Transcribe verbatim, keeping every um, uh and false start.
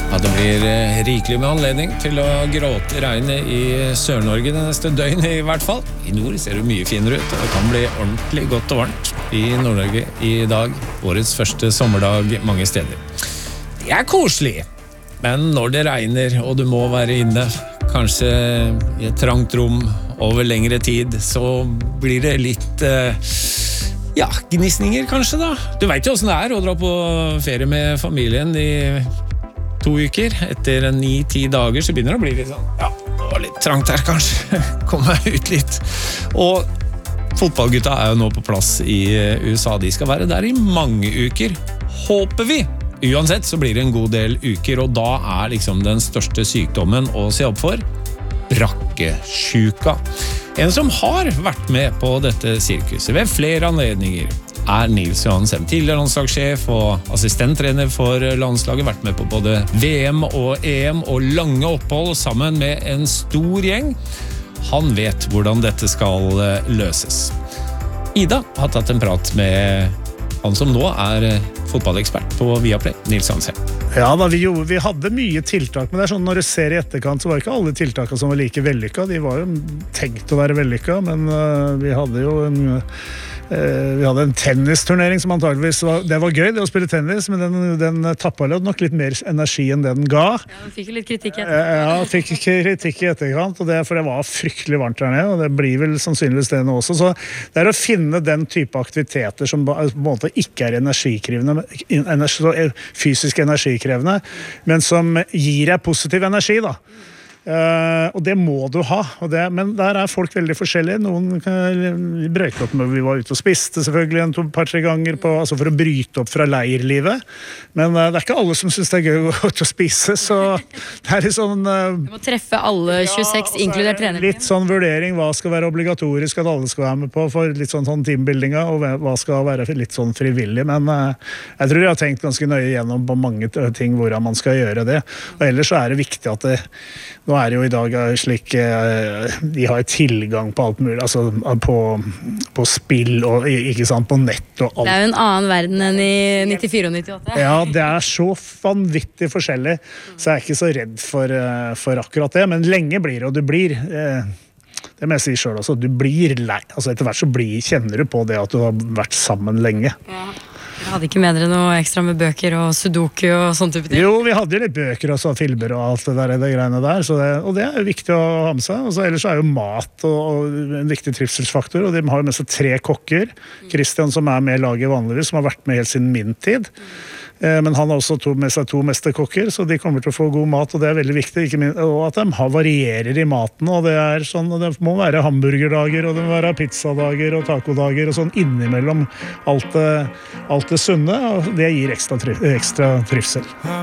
Ja, det blir rikelig med anledning til å gråte i regnet i Sør-Norge det neste døgn i hvert fall. I nord ser det mye finere ut, og det kan bli ordentlig godt og varmt i Nord-Norge i dag. Årets første sommerdag mange steder. Det er koselig, men når det regner og du må være inne, kanskje i et trangt rom over lengre tid, så blir det litt... Eh, ja, gnisninger kanskje da. Du vet jo hvordan det er å dra på ferie med familien i... to uker, etter ni-ti dager så begynner det å bli litt sånn, ja, det var litt trangt her kanskje, kom meg ut litt. Og fotballgutta er jo nå på plass i U S A, de skal være der i mange uker, håper vi. Uansett så blir det en god del uker, og da er liksom den største sykdommen å se opp for, brakkesjuka. En som har vært med på dette sirkuset ved flere anledninger, er Nils Johan Sem, tidligere landslagssjef og assistenttrener for landslaget, vært med på både V M og E M og lange opphold sammen med en stor gjeng. Han vet hvordan dette skal løses. Ida har tatt en prat med han som nå er fotballekspert på Viaplay, Nils Johan Sem. Ja, da, vi, gjorde, vi hadde mye tiltak, men det er sånn, når du ser i etterkant, så var ikke alle tiltakene som var like vellykka. De var jo tenkt å være vellykka, men uh, vi hadde jo en... vi hadde en tennisturnering som antageligvis var, det var gøy det å spille tennis, men den, den tappet nok litt mer energi enn det den ga. Ja, den fikk litt kritikk i etterkant. Ja, fikk kritikk i etterkant, og det, for det var fryktelig varmt der nede, og det blir vel sannsynligvis det nå også. Så det er å finne den type aktiviteter som på en måte ikke er energikrevende, energi, fysisk energikrevende, men som gir deg positiv energi da. Uh, og det må du ha og det, men der er folk veldig forskjellige. Noen uh, brøyte opp med vi var ute og spiste selvfølgelig en to, par-tre ganger på, altså for å bryte opp fra leirlivet, men uh, det er ikke alle som synes det er gøy å gå ut og spise, så det er litt sånn uh, du må treffe alle tjueseks, ja, inkludert trening. Litt sånn vurdering, hva skal være obligatorisk at alle skal være med på for litt sånn, sånn teambuildinga, og hva skal være litt sånn frivillig, men uh, jeg tror jeg har tenkt ganske nøye gjennom på mange ting hvordan man skal gjøre det, og ellers så er det viktig at det, nå er det jo i dag slik de har tilgang på alt mulig, altså på, på spill og ikke sant, på nett og alt. Det er jo en annen verden enn i nittifire og nittiåtte. Ja, det er så vanvittig forskjellig, så jeg er ikke så redd for, for akkurat det, men lenge blir det, og du blir, det må jeg si selv også, du blir lei, altså etter hvert så blir, kjenner du på det at du har vært sammen lenge. Ja. Jeg hadde ikke med dere noe ekstra med bøker og sudoku og sånn type ting? Jo, vi hadde jo litt bøker og så filmer og alt det der, det greiene der, så det, og det er jo viktig å ha med seg. Og så ellers er jo mat og, og en viktig trivselsfaktor, og de har jo med seg tre kokker. Christian, som er med i laget vanligvis, som har vært med helt siden min tid. Men han har også to, med seg to mesterkokker, så de kommer til å få god mat, og det er veldig viktig, ikke minst, og at de har varierer i maten, og det er sånn, og det må være hamburgerdager, og det må være pizzadager og tacodager, og sånn innimellom alt det, alt det sunne, og det gir ekstra, ekstra trivsel.